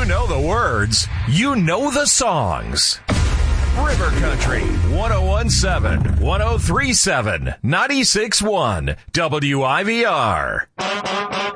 You know the words. You know the songs. River Country 101.7, 103.7, 96.1, WIVR.